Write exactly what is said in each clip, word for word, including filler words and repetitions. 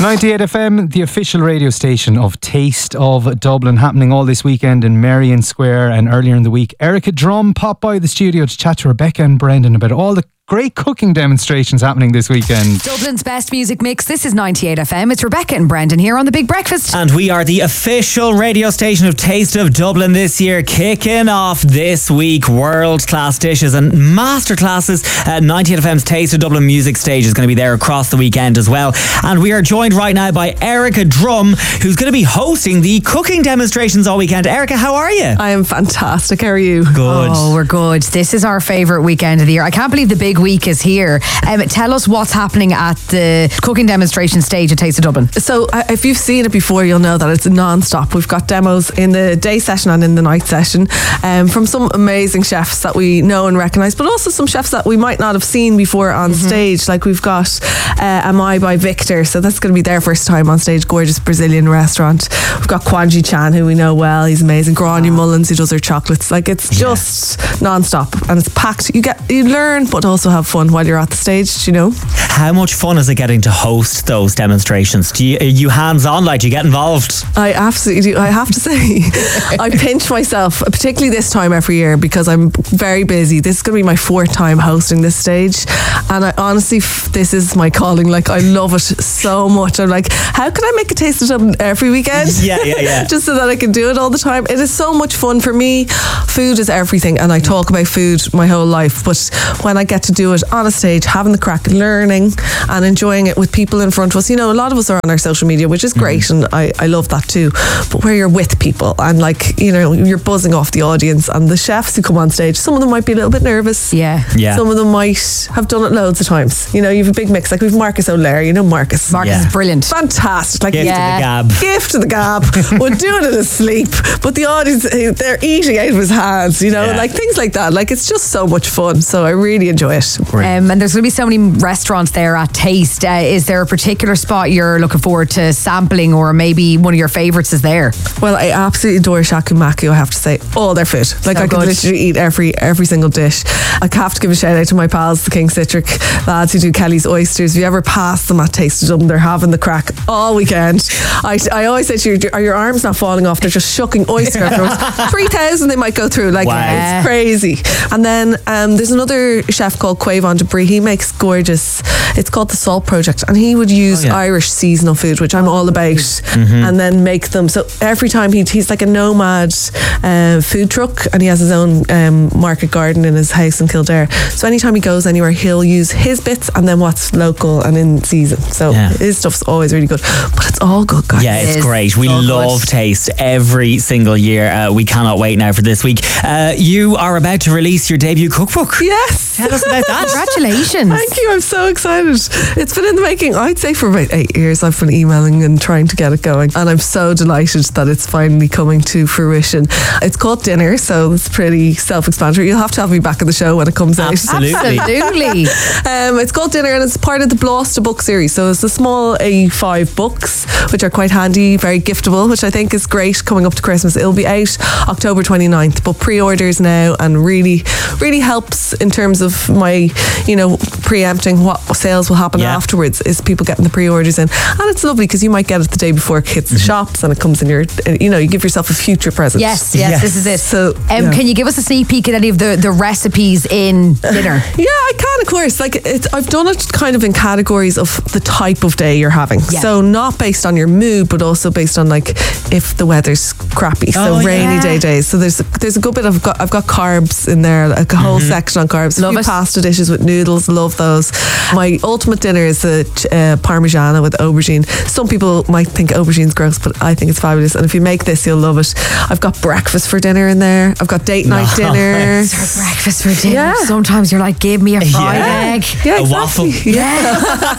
ninety-eight F M, the official radio station of Taste of Dublin, happening all this weekend in Merrion Square. And earlier in the week, Erica Drum popped by the studio to chat to Rebecca and Brendan about all the great cooking demonstrations happening this weekend. Dublin's best music mix. This is ninety-eight F M. It's Rebecca and Brendan here on The Big Breakfast. And we are the official radio station of Taste of Dublin this year, kicking off this week world-class dishes and masterclasses. Uh, ninety-eight F M's Taste of Dublin music stage is going to be there across the weekend as well. And we are joined right now by Erica Drum, who's going to be hosting the cooking demonstrations all weekend. Erica, how are you? I am fantastic. How are you? Good. Oh, we're good. This is our favourite weekend of the year. I can't believe the big week is here. Um, tell us what's happening at the cooking demonstration stage at Taste of Dublin. So uh, if you've seen it before, you'll know that it's non-stop. We've got demos in the day session and in the night session um, from some amazing chefs that we know and recognise, but also some chefs that we might not have seen before on mm-hmm. stage. Like we've got uh, Am I by Victor, so that's going to be their first time on stage. Gorgeous Brazilian restaurant. We've got Kwanji Chan, who we know well. He's amazing. Grania Mullins, who does her chocolates. Like it's yeah. just non-stop and it's packed. You get you learn, but also have fun while you're at the stage, you know. How much fun is it getting to host those demonstrations? Do you, are you hands-on? Like, do you get involved? I absolutely do. I have to say, I pinch myself, particularly this time every year, because I'm very busy. This is going to be my fourth time hosting this stage, and I honestly, this is my calling. Like, I love it so much. I'm like, how can I make a Taste of Dublin every weekend? Yeah, yeah, yeah. Just so that I can do it all the time. It is so much fun for me. Food is everything, and I talk about food my whole life, but when I get to do it on a stage, having the crack, learning and enjoying it with people in front of us. You know, a lot of us are on our social media, which is great, mm-hmm. and I, I love that too. But where you're with people and like, you know, you're buzzing off the audience and the chefs who come on stage, some of them might be a little bit nervous. Yeah. Yeah. Some of them might have done it loads of times. You know, you have a big mix. Like we've Marcus O'Leary, you know Marcus. Marcus yeah. is brilliant. Fantastic. Like gift yeah. to the gab. Gift to the gab. Would do it in his sleep. But the audience, they're eating out of his hands, you know, yeah. like things like that. Like it's just so much fun. So I really enjoy it. Um, and there's going to be so many restaurants there at Taste. Uh, is there a particular spot you're looking forward to sampling, or maybe one of your favourites is there? Well, I absolutely adore Shaku Maku, I have to say. All their food. Like so I could good. literally eat every every single dish. I have to give a shout out to my pals, the King Citric lads who do Kelly's Oysters. If you ever pass them at Taste of Dublin, they're having the crack all weekend. I, I always say to you, are your arms not falling off? They're just shucking oyster after three thousand they might go through. Like wow. It's crazy. And then um, there's another chef called Quavon Debris. He makes gorgeous, it's called the Salt Project, and he would use oh, yeah. Irish seasonal food, which I'm all about, mm-hmm. and then make them. So every time he, he's like a nomad uh, food truck, and he has his own um, market garden in his house in Kildare. So anytime he goes anywhere, he'll use his bits and then what's local and in season. So yeah. his stuff's always really good, but it's all good, guys. Yeah, it's it great. We love good. Taste every single year. Uh, we cannot wait now for this week. Uh, you are about to release your debut cookbook. Yes. Tell us about that. Congratulations. Thank you. I'm so excited. It's been in the making, I'd say, for about eight years. I've been emailing and trying to get it going, and I'm so delighted that it's finally coming to fruition. It's called Dinner, so it's pretty self-explanatory. You'll have to have me back in the show when it comes out. Absolutely. Absolutely. um, it's called Dinner, and it's part of the Blosta book series. So it's the small A five books, which are quite handy, very giftable, which I think is great coming up to Christmas. It'll be out October twenty-ninth, but pre-orders now, and really, really helps in terms of my, you know, preempting what sales will happen yeah. afterwards, is people getting the pre-orders in. And it's lovely because you might get it the day before it hits the mm-hmm. shops, and it comes in your, you know, you give yourself a future present. Yes, yes, yes. this is it. So, um, yeah. Can you give us a sneak peek at any of the, the recipes in Dinner? Uh, yeah, I can, of course. Like it's, I've done it kind of in categories of the type of day you're having. Yeah. So not based on your mood, but also based on like if the weather's crappy. So oh, rainy yeah. day days. So there's there's a good bit of I've got, I've got carbs in there, like a whole mm-hmm. section on carbs. Love a few it. Pasta dishes with noodles, love those. My ultimate dinner is the uh, Parmigiana with aubergine. Some people might think aubergine's gross, but I think it's fabulous. And if you make this, you'll love it. I've got breakfast for dinner in there. I've got date night no. dinner. Sorry, breakfast for dinner. Yeah. Sometimes you're like, give me a fried yeah. egg. Yeah, a exactly. waffle. Yeah.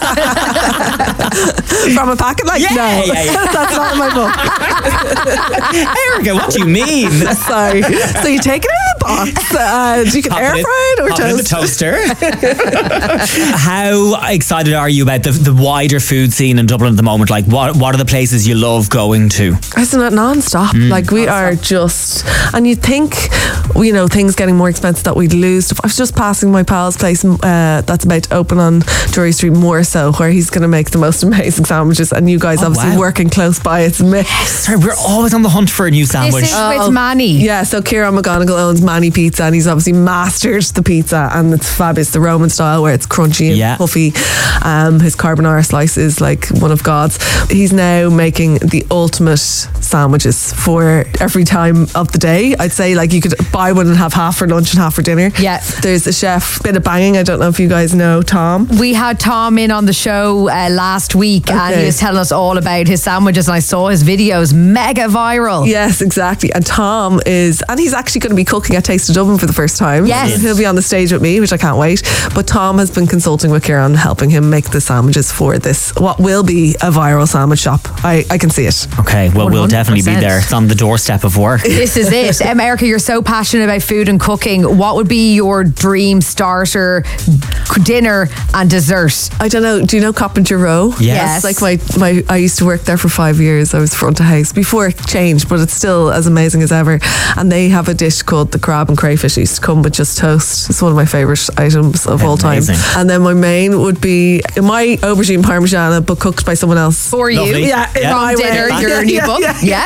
From a packet, like yeah, no, yeah, yeah. that's not in my book. Erica, what do you mean? Sorry. So you take it out of the pots, and you can Pop air it in- fry it or pop it in the toast. toaster. How excited are you about the, the wider food scene in Dublin at the moment? Like, what what are the places you love going to? Isn't it non-stop? Mm. Like we are just, and you'd think, you know, things getting more expensive that we'd lose stuff. I was just passing my pal's place uh, that's about to open on Drury Street more so, where he's going to make the most amazing sandwiches, and you guys Oh, obviously wow. working close by. It's amazing. Sorry, we're always on the hunt for a new sandwich. This is Oh. with Manny. Yeah, so Kieran McGonigal owns Manny Pizza, and he's obviously mastered the pizza, and it's fabulous, the Roman style where it's crunchy and Yeah. puffy. Um, his carbonara slice is like one of God's. He's now making the ultimate sandwiches for every time of the day. I'd say like you could buy one and have half for lunch and half for dinner. Yeah. There's a chef, bit of banging. I don't know if you guys know Tom. We had Tom in on the show uh, last week, and Okay. he was telling us all about his sandwiches, and I saw his videos, mega viral. Yes, exactly. And Tom is, and he's actually going to be cooking at Taste of Dublin for the first time. Yes. He'll be on the stage with me, which I can't wait. But Tom has been consulting with Kieran, helping him make the sandwiches for this, what will be a viral sandwich shop. I, I can see it. Okay, well, we'll one hundred definitely be percent. there. It's on the doorstep of work. This is it. Um, Erica, you're so passionate about food and cooking. What would be your dream starter, dinner and dessert? I don't know. Do you know Coppinger Row? Yes. It's like my, my, I used to work there for five years. I was front of house before it changed, but it's still as amazing as ever. And they have a dish called the crab and crayfish. It used to come with just toast. It's one of my favourite items of all time. Amazing. And then my main would be my aubergine parmigiana, but cooked by someone else. For you. Lovely. Yeah, Yeah. From my dinner, way. your Yeah, new yeah, book. yeah. Yeah.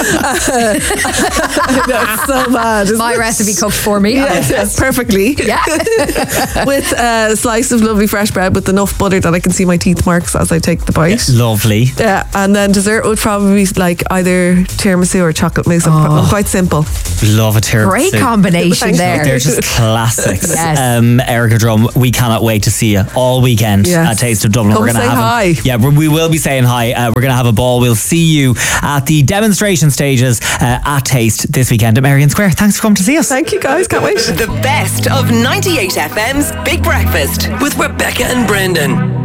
That's so bad. isn't My it? recipe cooked for me. Yes, yes, perfectly. Yeah. With a slice of lovely fresh bread with enough butter that I can see my teeth marks as I take the bite. Lovely. Yeah, and then dessert would probably be like either tiramisu or chocolate mousse. I'm Oh. I'm quite simple. Love a tiramisu. Great combination Thank you. there. They're just classics. Yes. Um, Erica Drum, we cannot wait to see you all weekend Yes. at Taste of Dublin. Come we're gonna say have hi. A, yeah, we we will be saying hi. Uh, we're going to have a ball. We'll see you at the demonstration stages uh, at Taste this weekend at Marion Square. Thanks for coming to see us. Thank you guys, can't wait. The best of ninety-eight F M's Big Breakfast with Rebecca and Brendan.